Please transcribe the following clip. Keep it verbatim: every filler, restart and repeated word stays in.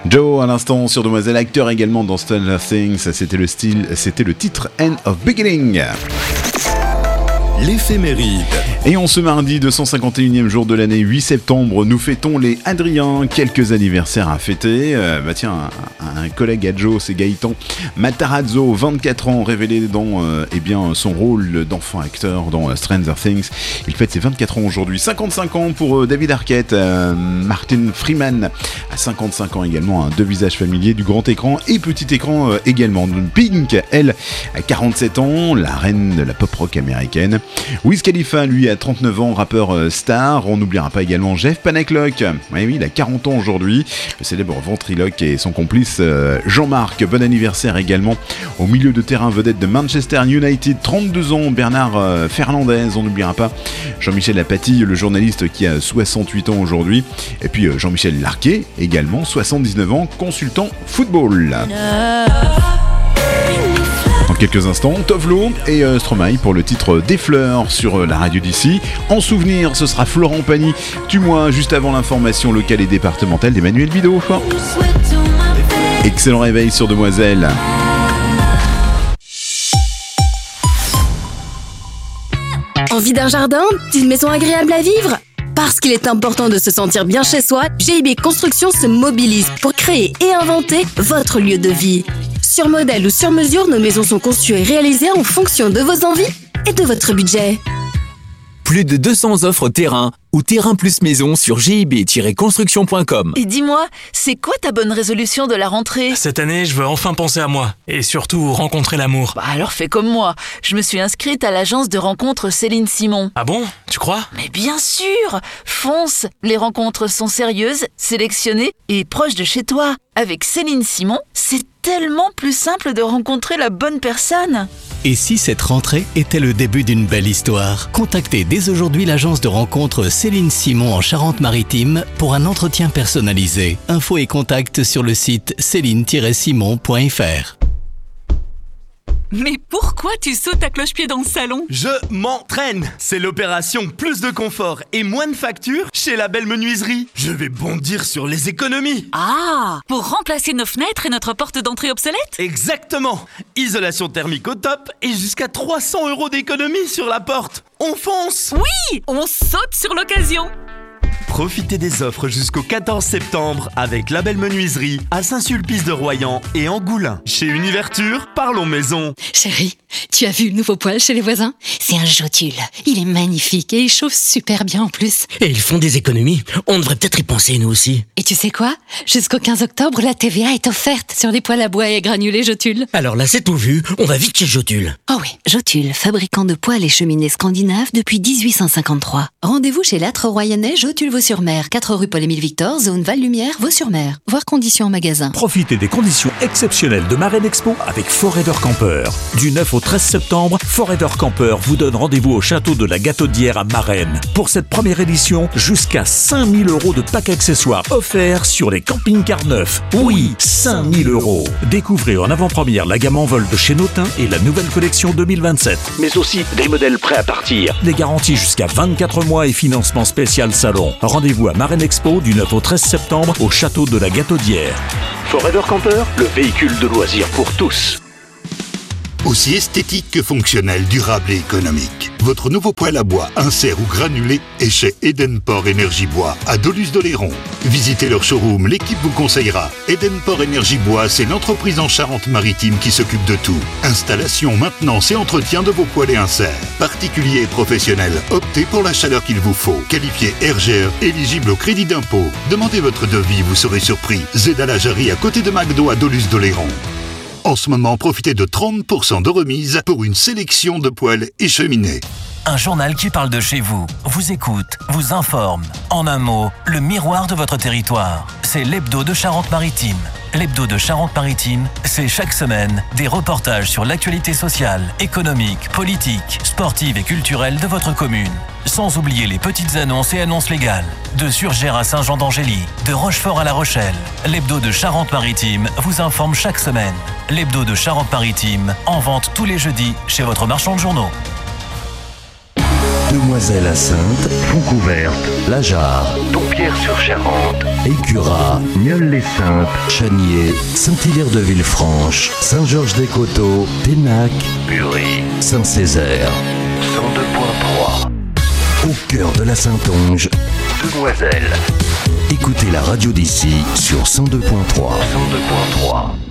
Joe à l'instant sur Demoiselle, acteur également dans Stranger Things, c'était le style, c'était le titre End of Beginning. L'éphéméride. Et en ce mardi deux cent cinquante et unième jour de l'année, huit septembre, nous fêtons les Adriens. Quelques anniversaires à fêter. Euh, bah tiens, un, un collègue à Joe, c'est Gaëtan Matarazzo, vingt-quatre ans, révélé dans euh, eh bien, son rôle d'enfant acteur dans euh, Stranger Things. Il fête ses vingt-quatre ans aujourd'hui. cinquante-cinq ans pour euh, David Arquette. Euh, Martin Freeman à cinquante-cinq ans également, un deux visages familiers du grand écran et petit écran euh, également. Pink, elle, à quarante-sept ans, la reine de la pop rock américaine. Wiz Khalifa, lui, à trente-neuf ans, rappeur euh, star. On n'oubliera pas également Jeff Panaclock. Oui, oui, il a quarante ans aujourd'hui. Le célèbre ventriloque et son complice euh, Jean-Marc. Bon anniversaire également au milieu de terrain vedette de Manchester United. trente-deux ans, Bernard euh, Fernandez. On n'oubliera pas Jean-Michel Apathy, le journaliste qui a soixante-huit ans aujourd'hui. Et puis euh, Jean-Michel Larquet, également soixante-dix-neuf ans, consultant football. Dans quelques instants, Tovlo et euh, Stromae pour le titre Des Fleurs sur euh, la radio d'ici. En souvenir, ce sera Florent Pagny. Tue-moi juste avant l'information locale et départementale d'Emmanuel Bidot. Excellent réveil sur Demoiselle. Envie d'un jardin, d'une maison agréable à vivre ? Parce qu'il est important de se sentir bien chez soi, G I B Construction se mobilise pour créer et inventer votre lieu de vie. Sur modèle ou sur mesure, nos maisons sont conçues et réalisées en fonction de vos envies et de votre budget. Plus de deux cents offres terrain ou terrain plus maison sur G I B construction point com. Et dis-moi, c'est quoi ta bonne résolution de la rentrée ? Cette année, je veux enfin penser à moi et surtout rencontrer l'amour. Bah alors fais comme moi. Je me suis inscrite à l'agence de rencontres Céline Simon. Ah bon ? Tu crois ? Mais bien sûr ! Fonce ! Les rencontres sont sérieuses, sélectionnées et proches de chez toi. Avec Céline Simon, c'est tellement plus simple de rencontrer la bonne personne. Et si cette rentrée était le début d'une belle histoire ? Contactez dès aujourd'hui l'agence de rencontres Céline Simon en Charente-Maritime pour un entretien personnalisé. Infos et contacts sur le site céline tiret simon point f r. Mais pourquoi tu sautes à cloche-pied dans le salon ? Je m'entraîne. C'est l'opération plus de confort et moins de factures chez La Belle Menuiserie. Je vais bondir sur les économies. Ah, pour remplacer nos fenêtres et notre porte d'entrée obsolète ? Exactement. Isolation thermique au top et jusqu'à trois cents euros d'économie sur la porte. On fonce. Oui, on saute sur l'occasion. Profitez des offres jusqu'au quatorze septembre avec La Belle Menuiserie à Saint-Sulpice-de-Royan et Angoulins. Chez Univerture, parlons maison. Chérie, tu as vu le nouveau poêle chez les voisins ? C'est un Jotule. Il est magnifique et il chauffe super bien en plus. Et ils font des économies. On devrait peut-être y penser nous aussi. Et tu sais quoi ? Jusqu'au quinze octobre, la T V A est offerte sur les poêles à bois et granulés Jotule. Alors là, c'est tout vu. On va vite chez Jotule. Oh oui, Jotule, fabricant de poêles et cheminées scandinaves depuis dix-huit cent cinquante-trois. Rendez-vous chez l'Âtre Royannais Jotule-Vaux-sur-Mer, quatre rue Paul-Émile Victor, zone Val-Lumière, Vaux-sur-Mer. Voir conditions en magasin. Profitez des conditions exceptionnelles de Marraine Expo avec Forever Camper. Du neuf au treize septembre, Forever Camper vous donne rendez-vous au château de la Gataudière à Marennes. Pour cette première édition, jusqu'à cinq mille euros de pack accessoires offerts sur les camping-cars neufs. Oui, cinq mille euros. Découvrez en avant-première la gamme en vol de chez Notin et la nouvelle collection deux mille vingt-sept. Mais aussi des modèles prêts à partir. Des garanties jusqu'à vingt-quatre mois et financement spécial salon. Rendez-vous à Marraine Expo du neuf au treize septembre au château de la Gataudière. Forever Camper, le véhicule de loisirs pour tous. Aussi esthétique que fonctionnel, durable et économique. Votre nouveau poêle à bois, insert ou granulé est chez Edenport Énergie Bois à Doluce-d'Oléron. Visitez leur showroom, l'équipe vous conseillera. Edenport Énergie Bois, c'est l'entreprise en Charente-Maritime qui s'occupe de tout. Installation, maintenance et entretien de vos poêles et inserts. Particuliers et professionnels, optez pour la chaleur qu'il vous faut. Qualifié R G E, éligible au crédit d'impôt. Demandez votre devis, vous serez surpris. Zeda la Jarry à côté de McDo à Doluce-d'Oléron. En ce moment, profitez de trente pour cent de remise pour une sélection de poêles et cheminées. Un journal qui parle de chez vous, vous écoute, vous informe. En un mot, le miroir de votre territoire. C'est l'Hebdo de Charente-Maritime. L'Hebdo de Charente-Maritime, c'est chaque semaine des reportages sur l'actualité sociale, économique, politique, sportive et culturelle de votre commune. Sans oublier les petites annonces et annonces légales. De Surgères à Saint-Jean-d'Angély, de Rochefort à La Rochelle, l'Hebdo de Charente-Maritime vous informe chaque semaine. L'Hebdo de Charente-Maritime, en vente tous les jeudis chez votre marchand de journaux. Demoiselle-la-Sainte, Fontcouverte, La Jarre, Dompierre-sur-Charente, Écurat, Nieul-les-Saintes, Chanier, Saint-Hilaire-de-Villefranche, Saint-Georges-des-Coteaux, Ténac, Bury, Saint-Césaire, cent deux virgule trois. Au cœur de la Saintonge, Demoiselle. Écoutez la radio d'ici sur cent deux virgule trois. cent deux virgule trois.